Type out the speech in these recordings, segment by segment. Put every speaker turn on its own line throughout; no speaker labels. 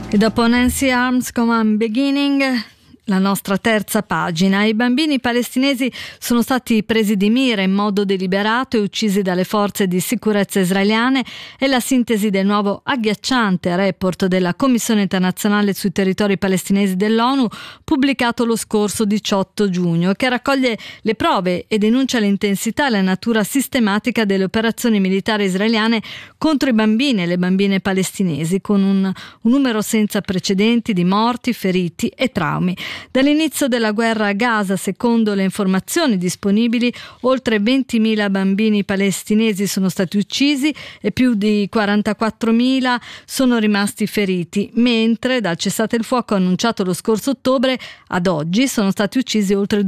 E dopo Nancy Arms come I'm Beginning, la nostra terza pagina. I bambini palestinesi sono stati presi di mira in modo deliberato e uccisi dalle forze di sicurezza israeliane, è la sintesi del nuovo agghiacciante report della Commissione internazionale sui territori palestinesi dell'ONU, pubblicato lo scorso 18 giugno, che raccoglie le prove e denuncia l'intensità e la natura sistematica delle operazioni militari israeliane contro i bambini e le bambine palestinesi, con un numero senza precedenti di morti, feriti e traumi. Dall'inizio della guerra a Gaza, secondo le informazioni disponibili, oltre 20.000 bambini palestinesi sono stati uccisi e più di 44.000 sono rimasti feriti, mentre dal cessate il fuoco annunciato lo scorso ottobre ad oggi sono stati uccisi oltre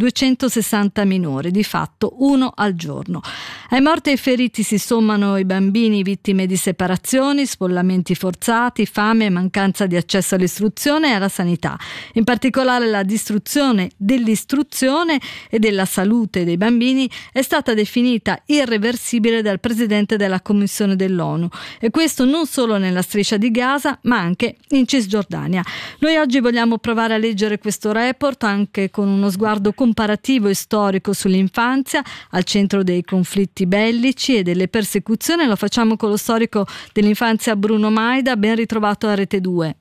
260 minori, di fatto uno al giorno. Ai morti e ai feriti si sommano i bambini vittime di separazioni, sfollamenti forzati, fame, mancanza di accesso all'istruzione e alla sanità. In particolare la distruzione dell'istruzione e della salute dei bambini è stata definita irreversibile dal presidente della Commissione dell'ONU, e questo non solo nella striscia di Gaza ma anche in Cisgiordania. Noi oggi vogliamo provare a leggere questo report anche con uno sguardo comparativo e storico sull'infanzia al centro dei conflitti bellici e delle persecuzioni. Lo facciamo con lo storico dell'infanzia Bruno Maida. Ben ritrovato a Rete 2.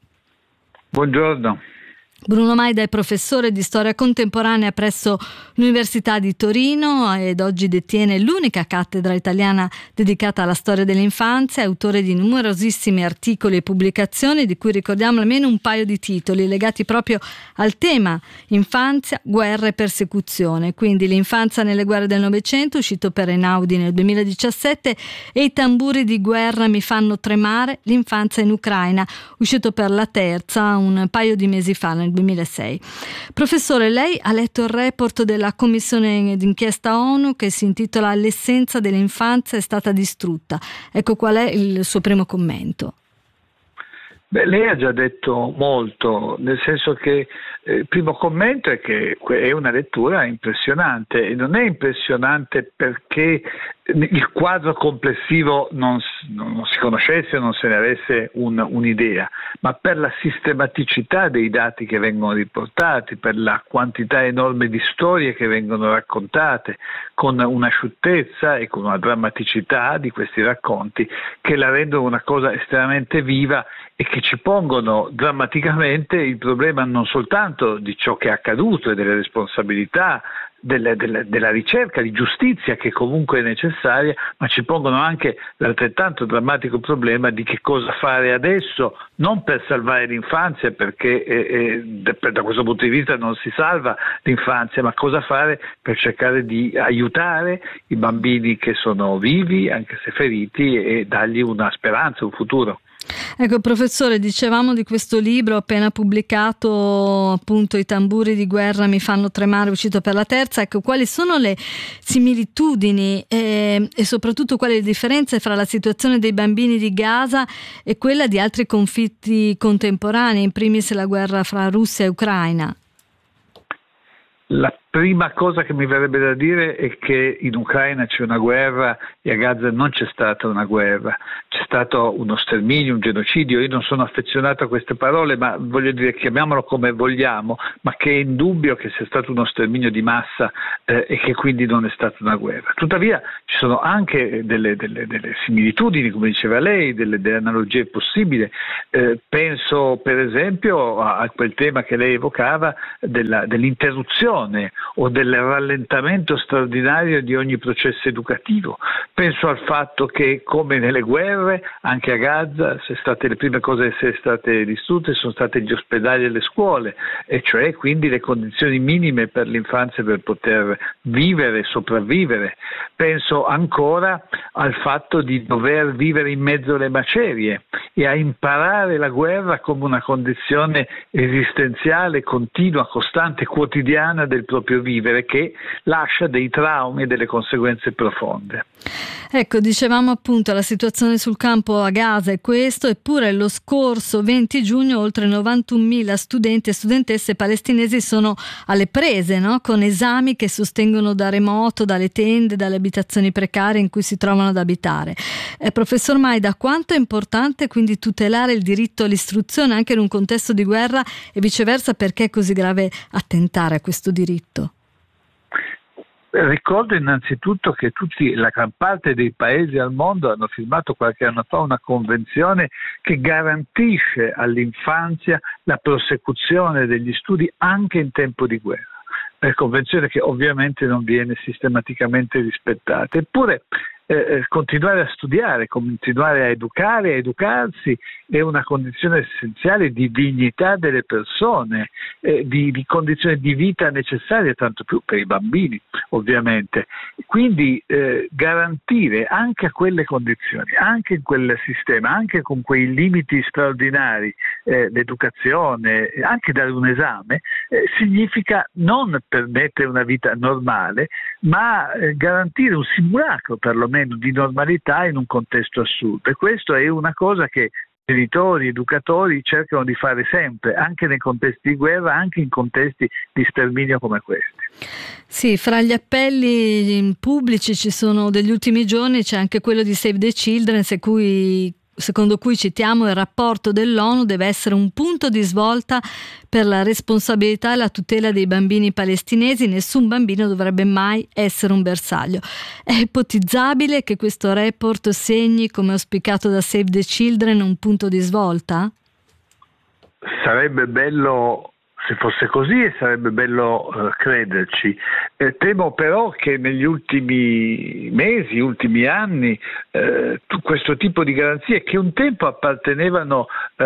Buongiorno.
Bruno Maida è professore di storia contemporanea presso l'Università di Torino ed oggi detiene l'unica cattedra italiana dedicata alla storia dell'infanzia, è autore di numerosissimi articoli e pubblicazioni, di cui ricordiamo almeno un paio di titoli legati proprio al tema infanzia, guerra e persecuzione. Quindi l'infanzia nelle guerre del Novecento, uscito per Einaudi nel 2017, e I tamburi di guerra mi fanno tremare, l'infanzia in Ucraina, uscito per La Terza un paio di mesi fa, nel 2006. Professore, lei ha letto il report della Commissione d'inchiesta ONU che si intitola "L'essenza dell'infanzia è stata distrutta". Ecco, qual è il suo primo commento?
Beh, lei ha già detto molto, nel senso che il primo commento è che è una lettura impressionante, e non è impressionante perché il quadro complessivo non si conoscesse, non se ne avesse un'idea, ma per la sistematicità dei dati che vengono riportati, per la quantità enorme di storie che vengono raccontate, con un'asciuttezza e con una drammaticità di questi racconti che la rendono una cosa estremamente viva e che ci pongono drammaticamente il problema non soltanto di ciò che è accaduto e delle responsabilità della ricerca di giustizia, che comunque è necessaria, ma ci pongono anche l'altrettanto drammatico problema di che cosa fare adesso, non per salvare l'infanzia, perché da questo punto di vista non si salva l'infanzia, ma cosa fare per cercare di aiutare i bambini che sono vivi, anche se feriti, e dargli una speranza, un futuro.
Ecco, professore, dicevamo di questo libro appena pubblicato, appunto, I tamburi di guerra mi fanno tremare, uscito per La Terza. Ecco, quali sono le similitudini e soprattutto quali le differenze fra la situazione dei bambini di Gaza e quella di altri conflitti contemporanei, in primis la guerra fra Russia e Ucraina?
La prima cosa che mi verrebbe da dire è che in Ucraina c'è una guerra e a Gaza non c'è stata una guerra, c'è stato uno sterminio, un genocidio. Io non sono affezionato a queste parole, ma voglio dire, chiamiamolo come vogliamo, ma che è indubbio che sia stato uno sterminio di massa e che quindi non è stata una guerra. Tuttavia ci sono anche delle similitudini, come diceva lei, delle analogie possibili. Penso per esempio a quel tema che lei evocava dell'interruzione o del rallentamento straordinario di ogni processo educativo. Penso al fatto che, come nelle guerre, anche a Gaza le prime cose a essere state distrutte sono state gli ospedali e le scuole, e cioè quindi le condizioni minime per l'infanzia per poter vivere e sopravvivere. Penso ancora al fatto di dover vivere in mezzo alle macerie e a imparare la guerra come una condizione esistenziale, continua, costante, quotidiana del proprio vivere, che lascia dei traumi e delle conseguenze profonde.
Ecco, dicevamo appunto la situazione sul campo a Gaza è questo, eppure lo scorso 20 giugno oltre 91.000 studenti e studentesse palestinesi sono alle prese, no? Con esami che sostengono da remoto, dalle tende, dalle abitazioni precarie in cui si trovano ad abitare. Professor Maida, quanto è importante quindi quindi tutelare il diritto all'istruzione anche in un contesto di guerra e viceversa, perché è così grave attentare a questo diritto?
Ricordo innanzitutto che la gran parte dei paesi al mondo hanno firmato qualche anno fa una convenzione che garantisce all'infanzia la prosecuzione degli studi anche in tempo di guerra. Convenzione che ovviamente non viene sistematicamente rispettata. Eppure continuare a studiare, continuare a educare, a educarsi è una condizione essenziale di dignità delle persone, di condizione di vita necessaria, tanto più per i bambini ovviamente. Quindi garantire anche a quelle condizioni, anche in quel sistema, anche con quei limiti straordinari, l'educazione, anche dare un esame, significa non permettere una vita normale, ma garantire un simulacro perlomeno di normalità in un contesto assurdo. E questo è una cosa che genitori, educatori cercano di fare sempre, anche nei contesti di guerra, anche in contesti di sterminio come questi.
Sì, fra gli appelli pubblici ci sono degli ultimi giorni, c'è anche quello di Save the Children, secondo cui, citiamo, il rapporto dell'ONU deve essere un punto di svolta per la responsabilità e la tutela dei bambini palestinesi. Nessun bambino dovrebbe mai essere un bersaglio. È ipotizzabile che questo report segni, come auspicato da Save the Children, un punto di svolta?
Sarebbe bello se fosse così e sarebbe bello crederci. Temo però che negli ultimi mesi, ultimi anni, questo tipo di garanzie che un tempo appartenevano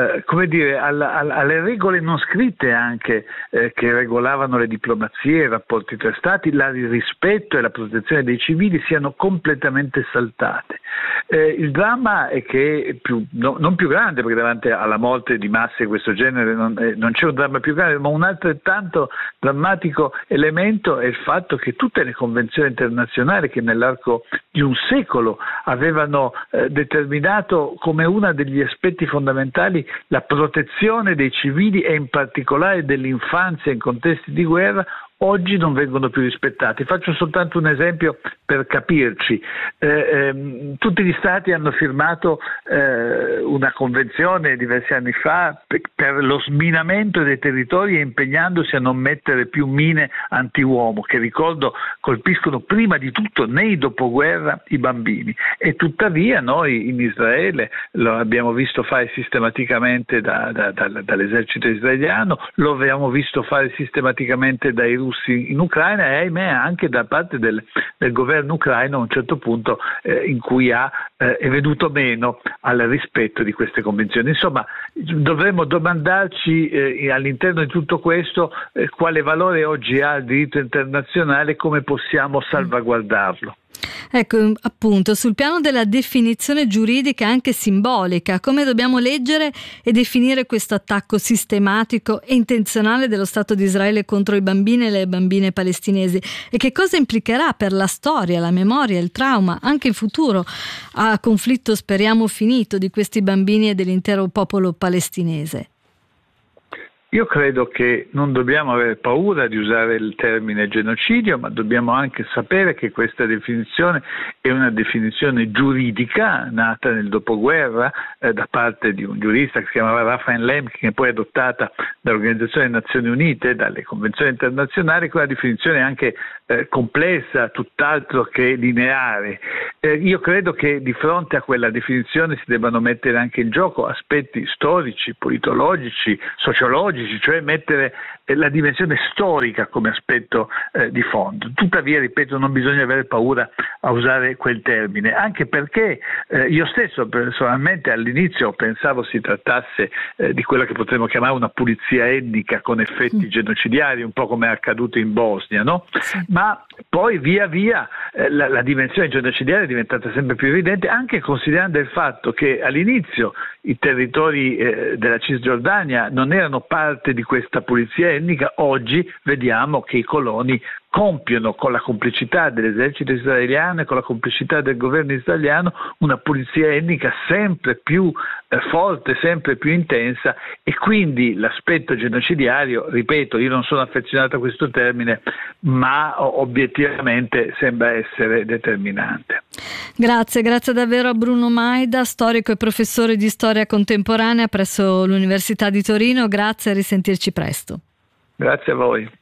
alle regole non scritte anche che regolavano le diplomazie, i rapporti tra stati, il rispetto e la protezione dei civili siano completamente saltate. Il dramma è che non più grande, perché davanti alla morte di masse di questo genere non c'è un dramma più grande, ma un altrettanto drammatico elemento è il fatto che tutte le convenzioni internazionali che nell'arco di un secolo avevano determinato come uno degli aspetti fondamentali la protezione dei civili e in particolare dell'infanzia in contesti di guerra, oggi non vengono più rispettati. Faccio soltanto un esempio per capirci. Tutti gli stati hanno firmato una convenzione diversi anni fa per lo sminamento dei territori e impegnandosi a non mettere più mine antiuomo, che ricordo colpiscono prima di tutto nei dopoguerra i bambini. E tuttavia noi in Israele lo abbiamo visto fare sistematicamente dall'esercito israeliano, lo abbiamo visto fare sistematicamente dai russi in Ucraina e ahimè anche da parte del governo ucraino a un certo punto in cui è venuto meno al rispetto di queste convenzioni. Insomma, dovremmo domandarci all'interno di tutto questo quale valore oggi ha il diritto internazionale e come possiamo salvaguardarlo.
Ecco, appunto, sul piano della definizione giuridica anche simbolica, come dobbiamo leggere e definire questo attacco sistematico e intenzionale dello Stato di Israele contro i bambini e le bambine palestinesi, e che cosa implicherà per la storia, la memoria, il trauma, anche in futuro, a conflitto speriamo finito di questi bambini e dell'intero popolo palestinese?
Io credo che non dobbiamo avere paura di usare il termine genocidio, ma dobbiamo anche sapere che questa definizione è una definizione giuridica nata nel dopoguerra da parte di un giurista che si chiamava Raphael Lemkin, che poi è adottata dall'Organizzazione delle Nazioni Unite, dalle convenzioni internazionali, con una definizione anche complessa, tutt'altro che lineare. Io credo che di fronte a quella definizione si debbano mettere anche in gioco aspetti storici, politologici, sociologici, cioè mettere la dimensione storica come aspetto di fondo. Tuttavia, ripeto, non bisogna avere paura a usare quel termine, anche perché io stesso personalmente all'inizio pensavo si trattasse di quella che potremmo chiamare una pulizia etnica con effetti genocidiari, un po' come è accaduto in Bosnia, no? Sì. Ma poi via via la dimensione genocidiaria è diventata sempre più evidente, anche considerando il fatto che all'inizio i territori della Cisgiordania non erano parte di questa pulizia etnica. Oggi vediamo che i coloni compiono con la complicità dell'esercito israeliano e con la complicità del governo israeliano una pulizia etnica sempre più forte, sempre più intensa, e quindi l'aspetto genocidiario, ripeto, io non sono affezionato a questo termine, ma obiettivamente sembra essere determinante.
Grazie davvero a Bruno Maida, storico e professore di storia contemporanea presso l'Università di Torino. Grazie, a risentirci presto.
Grazie a voi.